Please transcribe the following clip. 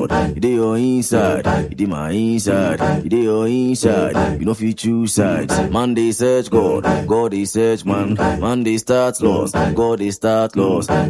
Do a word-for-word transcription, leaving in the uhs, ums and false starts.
God. You dey your inside, you dey my inside. You dey your inside, you know fit choose sides. Man dey search God, God dey search man. Man dey start loss, God dey start loss.